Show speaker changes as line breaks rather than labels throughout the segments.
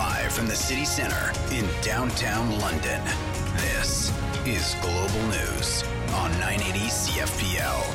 Live from the city center in downtown London, this is Global News on 980 CFPL.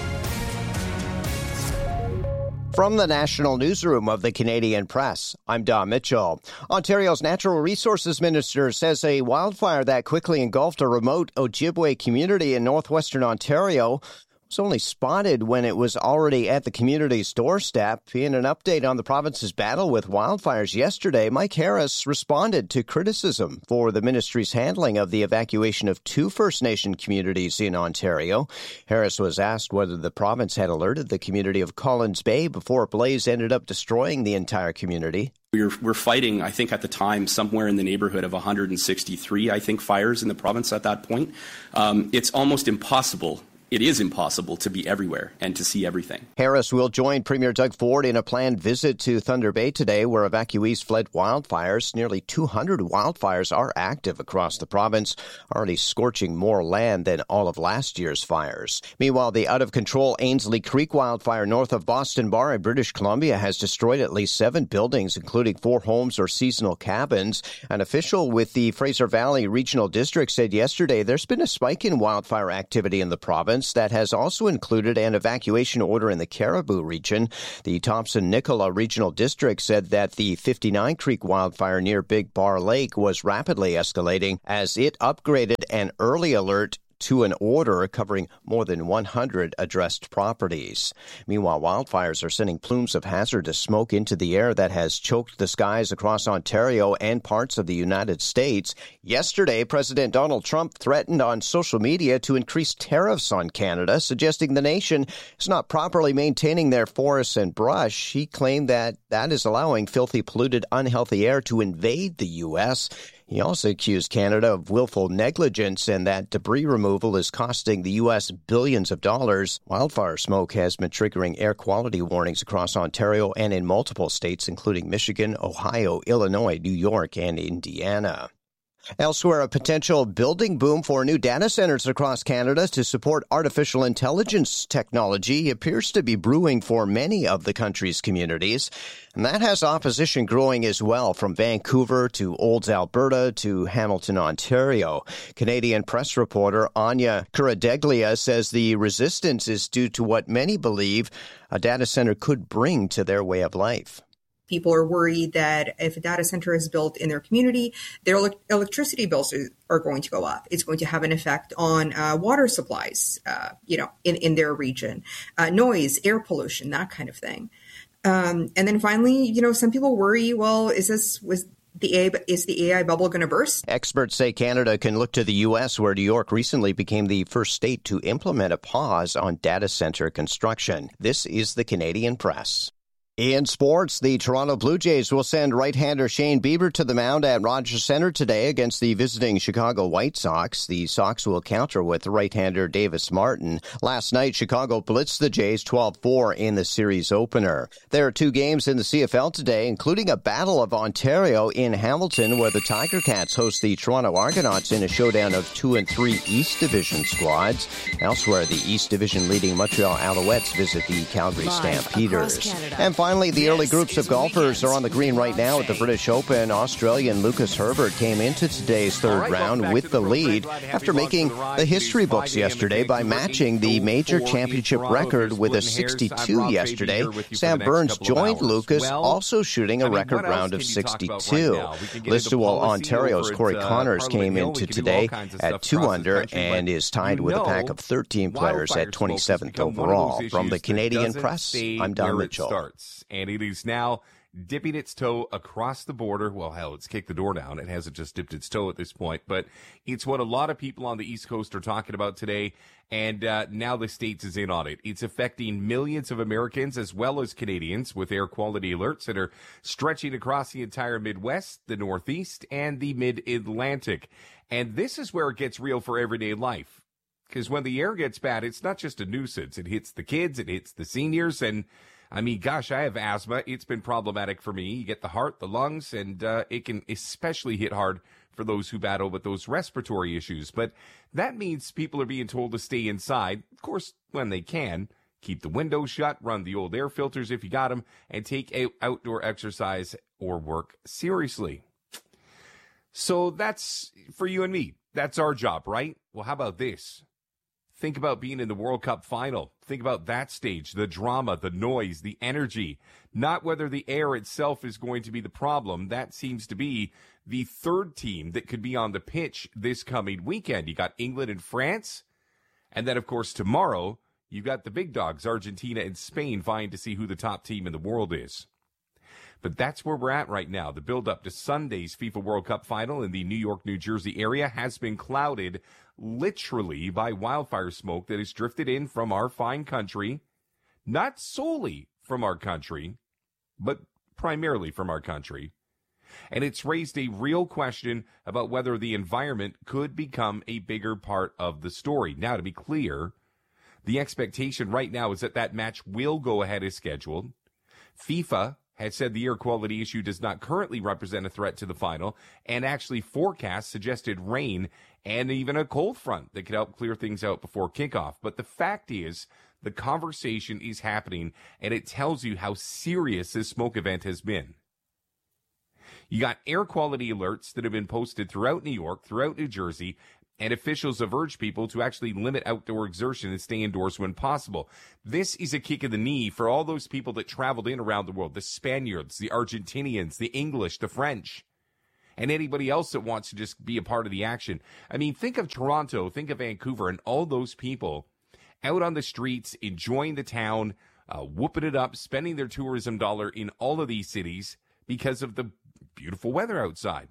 From the National Newsroom of the Canadian Press, I'm Don Mitchell. Ontario's Natural Resources Minister says a wildfire that quickly engulfed a remote Ojibwe community in northwestern Ontario was only spotted when it was already at the community's doorstep. In an update on the province's battle with wildfires yesterday, Mike Harris responded to criticism for the ministry's handling of the evacuation of 2 First Nation communities in Ontario. Harris was asked whether the province had alerted the community of Collins Bay before a blaze ended up destroying the entire community.
We're fighting, I think, at the time, somewhere in the neighborhood of 163, I think, fires in the province at that point. It's almost impossible. It is impossible to be everywhere and to see everything.
Harris will join Premier Doug Ford in a planned visit to Thunder Bay today, where evacuees fled wildfires. Nearly 200 wildfires are active across the province, already scorching more land than all of last year's fires. Meanwhile, the out-of-control Ainslie Creek wildfire north of Boston Bar in British Columbia has destroyed at least 7 buildings, including 4 homes or seasonal cabins. An official with the Fraser Valley Regional District said yesterday there's been a spike in wildfire activity in the province that has also included an evacuation order in the Caribou region. The Thompson-Nicola Regional District said that the 59 Creek wildfire near Big Bar Lake was rapidly escalating as it upgraded an early alert to an order covering more than 100 addressed properties. Meanwhile, wildfires are sending plumes of hazardous smoke into the air that has choked the skies across Ontario and parts of the United States. Yesterday, President Donald Trump threatened on social media to increase tariffs on Canada, suggesting the nation is not properly maintaining their forests and brush. He claimed that that is allowing filthy, polluted, unhealthy air to invade the U.S. He also accused Canada of willful negligence and that debris removal is costing the U.S. billions of dollars. Wildfire smoke has been triggering air quality warnings across Ontario and in multiple states, including Michigan, Ohio, Illinois, New York, and Indiana. Elsewhere, a potential building boom for new data centers across Canada to support artificial intelligence technology appears to be brewing for many of the country's communities. And that has opposition growing as well, from Vancouver to Olds, Alberta to Hamilton, Ontario. Canadian Press reporter Anya Kuradeglia says the resistance is due to what many believe a data center could bring to their way of life.
People are worried that if a data center is built in their community, their electricity bills are going to go up. It's going to have an effect on water supplies, in their region, noise, air pollution, that kind of thing. And then finally, some people worry, well, is the AI bubble going to burst?
Experts say Canada can look to the U.S., where New York recently became the first state to implement a pause on data center construction. This is the Canadian Press. In sports, the Toronto Blue Jays will send right-hander Shane Bieber to the mound at Rogers Centre today against the visiting Chicago White Sox. The Sox will counter with right-hander Davis Martin. Last night, Chicago blitzed the Jays 12-4 in the series opener. There are 2 games in the CFL today, including a Battle of Ontario in Hamilton, where the Tiger Cats host the Toronto Argonauts in a showdown of 2 and 3 East Division squads. Elsewhere, the East Division leading Montreal Alouettes visit the Calgary Stampeders. And finally, the early groups of golfers are on the green right now at the British Open. Australian Lucas Herbert came into today's third round with the lead after making the history books yesterday by matching the major championship record with a 62 yesterday. Sam Burns joined Lucas, also shooting a record round of 62. Listowel, Ontario's Corey Connors came into today at 2 under and is tied with a pack of 13 players at 27th overall. From the Canadian Press, I'm Don Mitchell.
And it is now dipping its toe across the border. Well, hell, it's kicked the door down. It hasn't just dipped its toe at this point, but it's what a lot of people on the East Coast are talking about today. And now the States is in on it. It's affecting millions of Americans as well as Canadians with air quality alerts that are stretching across the entire Midwest, the Northeast, and the Mid-Atlantic. And this is where it gets real for everyday life. Because when the air gets bad, it's not just a nuisance. It hits the kids, it hits the seniors, and I mean, gosh, I have asthma. It's been problematic for me. You get the heart, the lungs, and it can especially hit hard for those who battle with those respiratory issues. But that means people are being told to stay inside, of course, when they can, keep the windows shut, run the old air filters if you got them, and take outdoor exercise or work seriously. So that's for you and me. That's our job, right? Well, how about this? Think about being in the World Cup final. Think about that stage, the drama, the noise, the energy. Not whether the air itself is going to be the problem. That seems to be the third team that could be on the pitch this coming weekend. You got England and France. And then, of course, tomorrow, you got the big dogs, Argentina and Spain, vying to see who the top team in the world is. But that's where we're at right now. The build-up to Sunday's FIFA World Cup final in the New York, New Jersey area has been clouded literally by wildfire smoke that has drifted in from our fine country, not solely from our country, but primarily from our country. And it's raised a real question about whether the environment could become a bigger part of the story. Now, to be clear, the expectation right now is that that match will go ahead as scheduled. FIFA had said the air quality issue does not currently represent a threat to the final, and actually forecasts suggested rain and even a cold front that could help clear things out before kickoff. But the fact is, the conversation is happening, and it tells you how serious this smoke event has been. You got air quality alerts that have been posted throughout New York, throughout New Jersey, and officials have urged people to actually limit outdoor exertion and stay indoors when possible. This is a kick in the knee for all those people that traveled in around the world, the Spaniards, the Argentinians, the English, the French, and anybody else that wants to just be a part of the action. I mean, think of Toronto, think of Vancouver, and all those people out on the streets, enjoying the town, whooping it up, spending their tourism dollar in all of these cities because of the beautiful weather outside.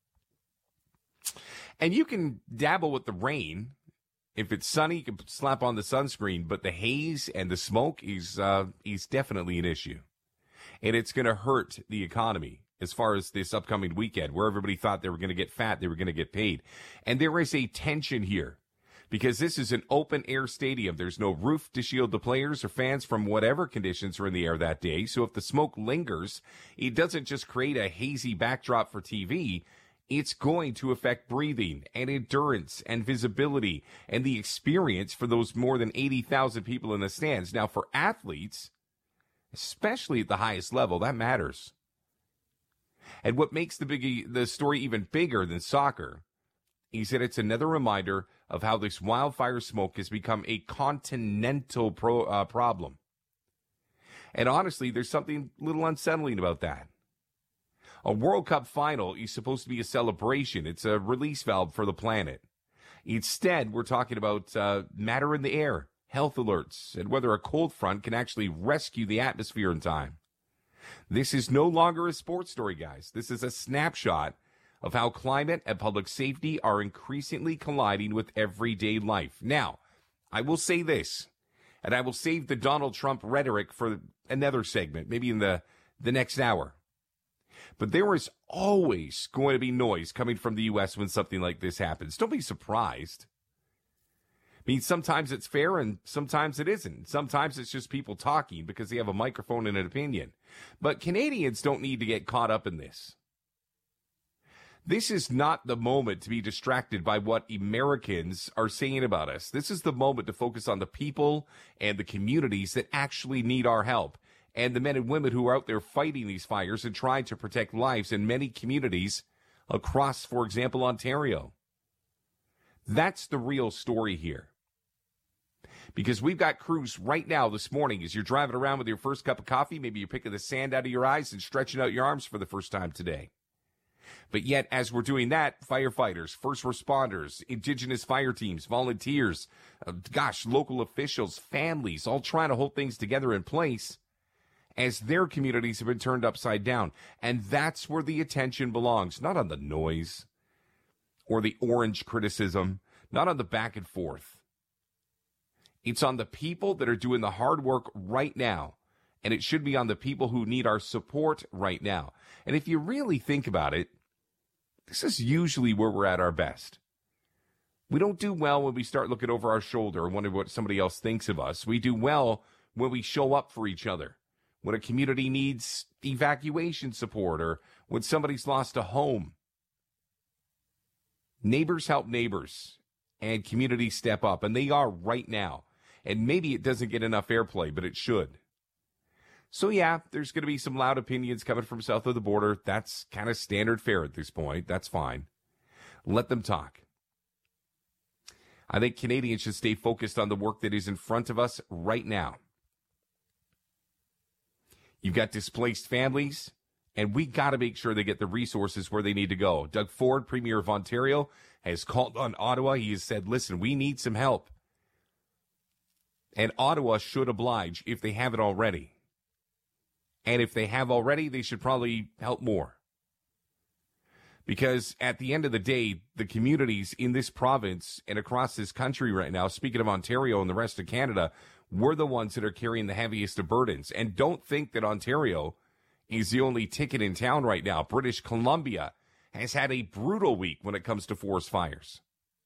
And you can dabble with the rain. If it's sunny, you can slap on the sunscreen, but the haze and the smoke is definitely an issue. And it's going to hurt the economy as far as this upcoming weekend, where everybody thought they were going to get fat, they were going to get paid. And there is a tension here because this is an open-air stadium. There's no roof to shield the players or fans from whatever conditions are in the air that day. So if the smoke lingers, it doesn't just create a hazy backdrop for TV. It's going to affect breathing and endurance and visibility and the experience for those more than 80,000 people in the stands. Now, for athletes, especially at the highest level, that matters. And what makes the story even bigger than soccer is that it's another reminder of how this wildfire smoke has become a continental problem. And honestly, there's something a little unsettling about that. A World Cup final is supposed to be a celebration. It's a release valve for the planet. Instead, we're talking about matter in the air, health alerts, and whether a cold front can actually rescue the atmosphere in time. This is no longer a sports story, guys. This is a snapshot of how climate and public safety are increasingly colliding with everyday life. Now, I will say this, and I will save the Donald Trump rhetoric for another segment, maybe in the next hour. But there is always going to be noise coming from the U.S. when something like this happens. Don't be surprised. I mean, sometimes it's fair and sometimes it isn't. Sometimes it's just people talking because they have a microphone and an opinion. But Canadians don't need to get caught up in this. This is not the moment to be distracted by what Americans are saying about us. This is the moment to focus on the people and the communities that actually need our help, and the men and women who are out there fighting these fires and trying to protect lives in many communities across, for example, Ontario. That's the real story here. Because we've got crews right now this morning as you're driving around with your first cup of coffee, maybe you're picking the sand out of your eyes and stretching out your arms for the first time today. But yet, as we're doing that, firefighters, first responders, indigenous fire teams, volunteers, local officials, families, all trying to hold things together in place as their communities have been turned upside down. And that's where the attention belongs, not on the noise or the orange criticism, not on the back and forth. It's on the people that are doing the hard work right now, and it should be on the people who need our support right now. And if you really think about it, this is usually where we're at our best. We don't do well when we start looking over our shoulder and wonder what somebody else thinks of us. We do well when we show up for each other, when a community needs evacuation support or when somebody's lost a home. Neighbors help neighbors, and communities step up, and they are right now. And maybe it doesn't get enough airplay, but it should. So yeah, there's going to be some loud opinions coming from south of the border. That's kind of standard fare at this point. That's fine. Let them talk. I think Canadians should stay focused on the work that is in front of us right now. You've got displaced families, and we got to make sure they get the resources where they need to go. Doug Ford, Premier of Ontario, has called on Ottawa. He has said, listen, we need some help. And Ottawa should oblige if they haven't already. And if they have already, they should probably help more. Because at the end of the day, the communities in this province and across this country right now, speaking of Ontario and the rest of Canada, we're the ones that are carrying the heaviest of burdens. And don't think that Ontario is the only ticket in town right now. British Columbia has had a brutal week when it comes to forest fires.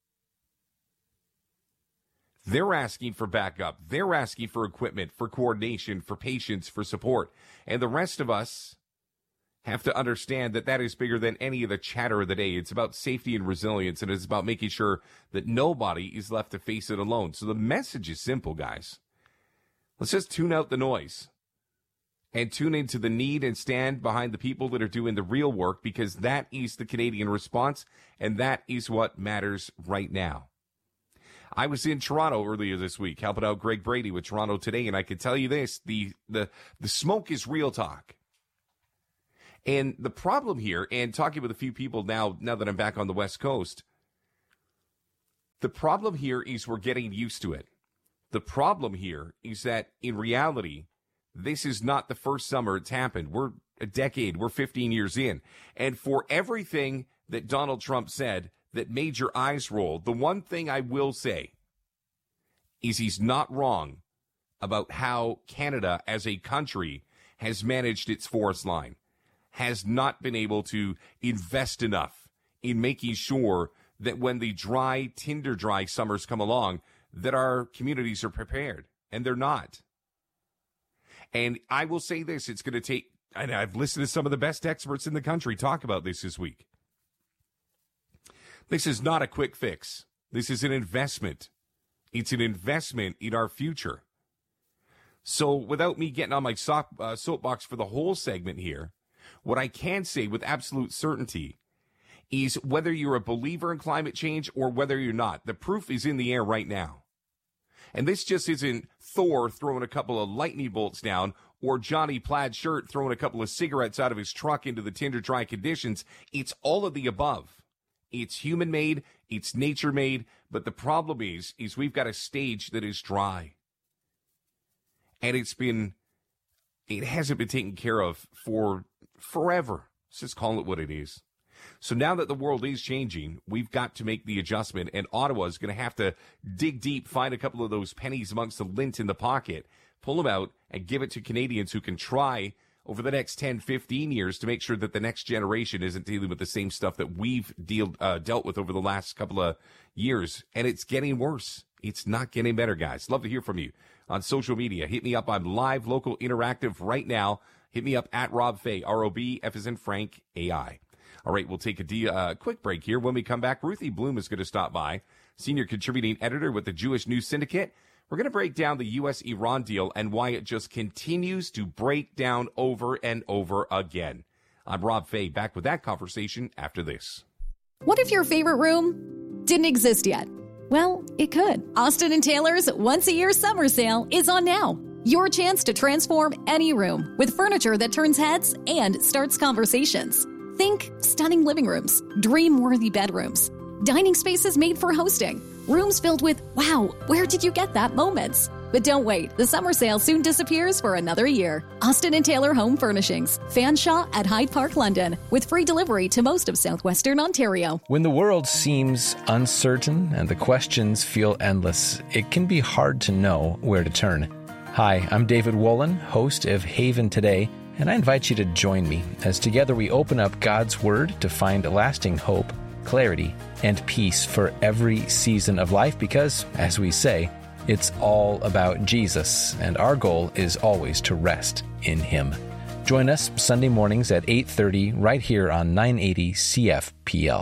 They're asking for backup. They're asking for equipment, for coordination, for patience, for support. And the rest of us have to understand that that is bigger than any of the chatter of the day. It's about safety and resilience, and it's about making sure that nobody is left to face it alone. So the message is simple, guys. Let's just tune out the noise and tune into the need and stand behind the people that are doing the real work, because that is the Canadian response, and that is what matters right now. I was in Toronto earlier this week, helping out Greg Brady with Toronto Today, and I can tell you this, the smoke is real talk. And the problem here, and talking with a few people now that I'm back on the West Coast, the problem here is we're getting used to it. The problem here is that in reality, this is not the first summer it's happened. We're a decade, we're 15 years in. And for everything that Donald Trump said that made your eyes roll, the one thing I will say is he's not wrong about how Canada as a country has managed its forest line, has not been able to invest enough in making sure that when the dry, tinder dry summers come along, that our communities are prepared, and they're not. And I will say this, it's going to take, and I've listened to some of the best experts in the country talk about this week. This is not a quick fix. This is an investment. It's an investment in our future. So without me getting on my soapbox for the whole segment here, what I can say with absolute certainty is whether you're a believer in climate change or whether you're not, the proof is in the air right now. And this just isn't Thor throwing a couple of lightning bolts down or Johnny Plaid Shirt throwing a couple of cigarettes out of his truck into the tinder dry conditions. It's all of the above. It's human-made, it's nature-made, but the problem is we've got a stage that is dry. And it hasn't been taken care of for forever. Let's just call it what it is. So now that the world is changing, we've got to make the adjustment, and Ottawa is going to have to dig deep, find a couple of those pennies amongst the lint in the pocket, pull them out, and give it to Canadians who can try over the next 10, 15 years to make sure that the next generation isn't dealing with the same stuff that we've dealt with over the last couple of years. And it's getting worse. It's not getting better, guys. Love to hear from you on social media. Hit me up. I'm live, local, interactive right now. Hit me up at Rob Fay, R-O-B, F as in Frank, A-I. All right, we'll take a quick break here. When we come back, Ruthie Bloom is going to stop by, senior contributing editor with the Jewish News Syndicate. We're going to break down the U.S.-Iran deal and why it just continues to break down over and over again. I'm Rob Fay, back with that conversation after this.
What if your favorite room didn't exist yet? Well, it could. Austin & Taylor's once-a-year summer sale is on now. Your chance to transform any room with furniture that turns heads and starts conversations. Think stunning living rooms, dream-worthy bedrooms, dining spaces made for hosting, rooms filled with, wow, where did you get that moments? But don't wait, the summer sale soon disappears for another year. Austin & Taylor Home Furnishings, Fanshawe at Hyde Park, London, with free delivery to most of southwestern Ontario.
When the world seems uncertain and the questions feel endless, it can be hard to know where to turn. Hi, I'm David Wolin, host of Haven Today, and I invite you to join me as together we open up God's Word to find lasting hope, clarity, and peace for every season of life because, as we say, it's all about Jesus, and our goal is always to rest in Him. Join us Sunday mornings at 8:30 right here on 980 CFPL.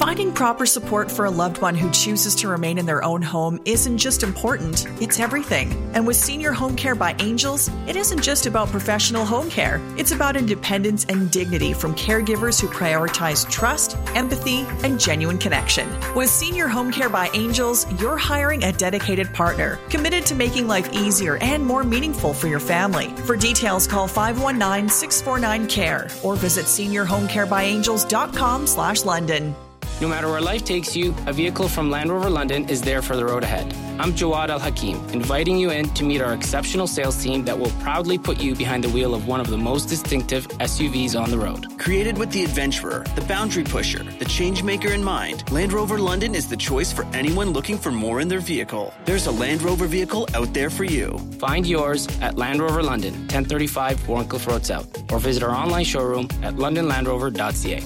Finding proper support for a loved one who chooses to remain in their own home isn't just important, it's everything. And with Senior Home Care by Angels, it isn't just about professional home care. It's about independence and dignity from caregivers who prioritize trust, empathy, and genuine connection. With Senior Home Care by Angels, you're hiring a dedicated partner, committed to making life easier and more meaningful for your family. For details, call 519-649-CARE or visit seniorhomecarebyangels.com/London.
No matter where life takes you, a vehicle from Land Rover London is there for the road ahead. I'm Jawad Al Hakim, inviting you in to meet our exceptional sales team that will proudly put you behind the wheel of one of the most distinctive SUVs on the road.
Created with the adventurer, the boundary pusher, the change maker in mind, Land Rover London is the choice for anyone looking for more in their vehicle. There's a Land Rover vehicle out there for you.
Find yours at Land Rover London, 1035 Warncliffe Road South, or visit our online showroom at londonlandrover.ca.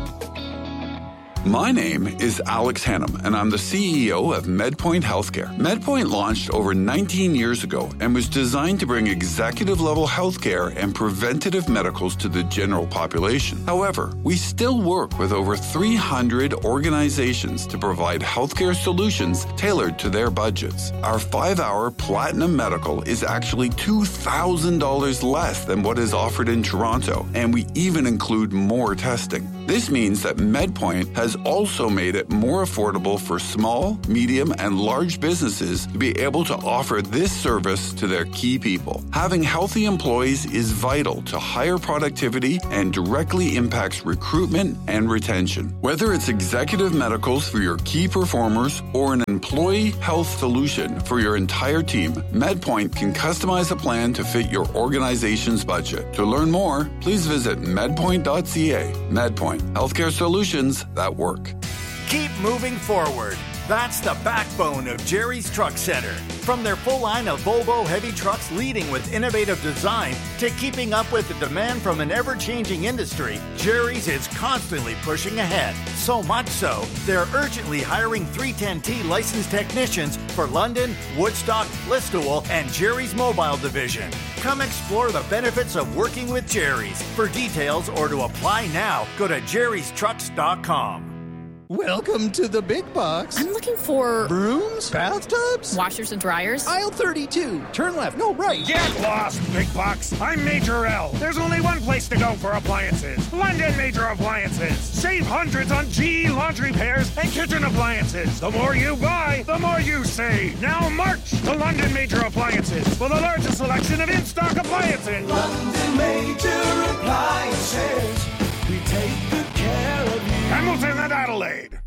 My name is Alex Hannum, and I'm the CEO of MedPoint Healthcare. MedPoint launched over 19 years ago and was designed to bring executive-level healthcare and preventative medicals to the general population. However, we still work with over 300 organizations to provide healthcare solutions tailored to their budgets. Our 5-hour Platinum Medical is actually $2,000 less than what is offered in Toronto, and we even include more testing. This means that MedPoint has also made it more affordable for small, medium, and large businesses to be able to offer this service to their key people. Having healthy employees is vital to higher productivity and directly impacts recruitment and retention. Whether it's executive medicals for your key performers or an employee health solution for your entire team, MedPoint can customize a plan to fit your organization's budget. To learn more, please visit medpoint.ca. MedPoint, healthcare solutions that work.
Keep moving forward. That's the backbone of Jerry's Truck Center. From their full line of Volvo heavy trucks leading with innovative design to keeping up with the demand from an ever-changing industry, Jerry's is constantly pushing ahead. So much so, they're urgently hiring 310T licensed technicians for London, Woodstock, Listowel, and Jerry's Mobile Division. Come explore the benefits of working with Jerry's. For details or to apply now, go to jerrystrucks.com.
Welcome to the big box.
I'm looking for...
brooms? Bathtubs?
Washers and dryers?
Aisle 32. Turn left. No, right.
Get lost, big box. I'm Major L. There's only one place to go for appliances. London Major Appliances. Save hundreds on GE laundry pairs and kitchen appliances. The more you buy, the more you save. Now march to London Major Appliances for the largest selection of in-stock appliances.
London Major Appliances. We take good care of you.
Hamilton and Adelaide.